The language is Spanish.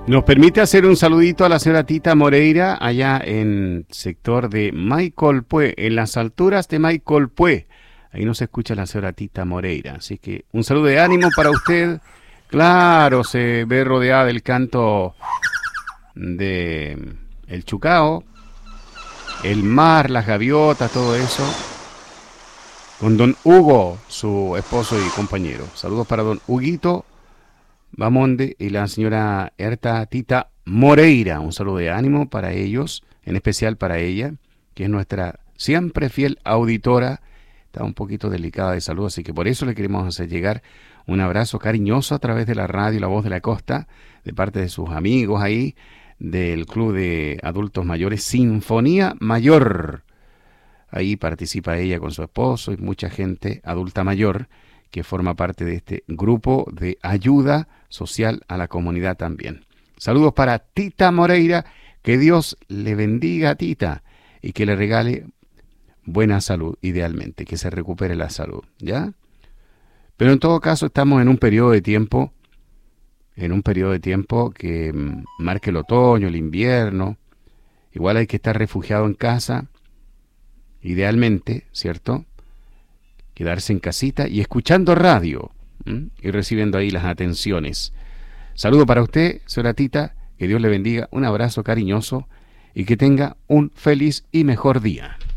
Nos permite hacer un saludito a la señora Tita Moreira, allá en el sector de Maicolpue, en las alturas de Maicolpue. Ahí nos escucha la señora Tita Moreira. Así que un saludo de ánimo para usted. Claro, se ve rodeada del canto de el chucao, el mar, las gaviotas, todo eso. Con don Hugo, su esposo y compañero. Saludos para don Huguito Bamonde y la señora Herta Tita Moreira. Un saludo de ánimo para ellos, en especial para ella, que es nuestra siempre fiel auditora. Está un poquito delicada de salud, así que por eso le queremos hacer llegar un abrazo cariñoso a través de la radio La Voz de la Costa, de parte de sus amigos ahí, del Club de Adultos Mayores Sinfonía Mayor. Ahí participa ella con su esposo y mucha gente adulta mayor que forma parte de este grupo de ayuda social a la comunidad también. Saludos para Tita Moreira, que Dios le bendiga a Tita y que le regale buena salud, idealmente, que se recupere la salud, ¿ya? Pero en todo caso estamos en un periodo de tiempo, que marque el otoño, el invierno. Igual hay que estar refugiado en casa, idealmente, ¿cierto? Quedarse en casita y escuchando radio, y recibiendo ahí las atenciones. Saludo para usted, señora Tita, que Dios le bendiga, un abrazo cariñoso y que tenga un feliz y mejor día.